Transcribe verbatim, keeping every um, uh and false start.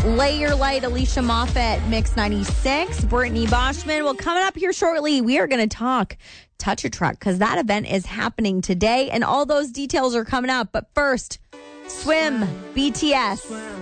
Lay Your Light, Alicia Moffat, Mix ninety-six, Brittany Boschman. Well, coming up here shortly, we are going to talk Touch a Truck because that event is happening today and all those details are coming up. But first, Swim, B T S.